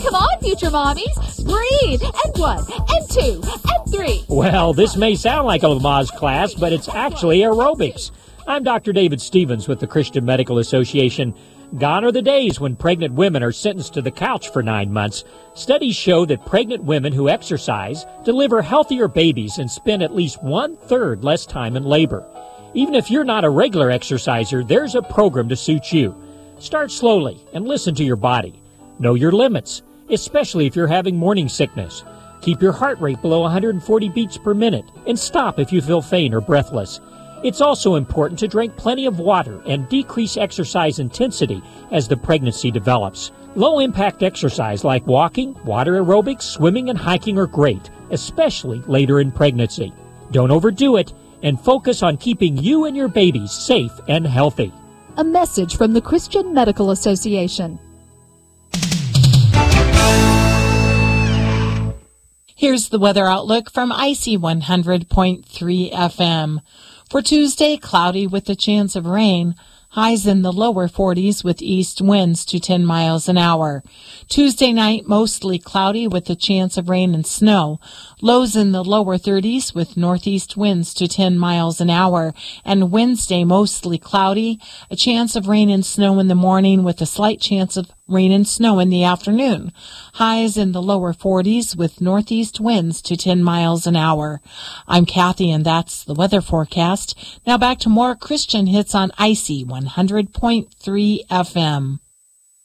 Come on, future mommies. Breathe. And 1, and 2, and 3. Well, this may sound like a Lamaze class, but it's actually aerobics. I'm Dr. David Stevens with the Christian Medical Association. Gone are the days when pregnant women are sentenced to the couch for 9 months. Studies show that pregnant women who exercise deliver healthier babies and spend at least 1/3 less time in labor. Even if you're not a regular exerciser, there's a program to suit you. Start slowly and listen to your body. Know your limits, especially if you're having morning sickness. Keep your heart rate below 140 beats per minute and stop if you feel faint or breathless. It's also important to drink plenty of water and decrease exercise intensity as the pregnancy develops. Low-impact exercise like walking, water aerobics, swimming, and hiking are great, especially later in pregnancy. Don't overdo it and focus on keeping you and your babies safe and healthy. A message from the Christian Medical Association. Here's the weather outlook from IC 100.3 FM. For Tuesday, cloudy with a chance of rain. Highs in the lower 40s with east winds to 10 miles an hour. Tuesday night, mostly cloudy with a chance of rain and snow. Lows in the lower 30s with northeast winds to 10 miles an hour. And Wednesday, mostly cloudy, a chance of rain and snow in the morning with a slight chance of rain and snow in the afternoon. Highs in the lower 40s with northeast winds to 10 miles an hour. I'm Kathy, and that's the weather forecast. Now back to more Christian hits on IC 100.3 FM.